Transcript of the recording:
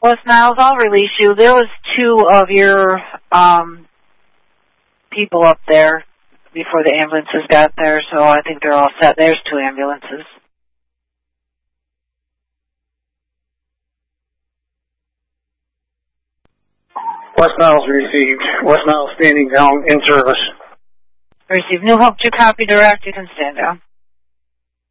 Wes Niles, I'll release you. There was 2 of your people up there before the ambulances got there, so I think they're all set. There's 2 ambulances. Wes Niles received. Wes Niles standing down in service. Received. New Hope to copy direct. You can stand down.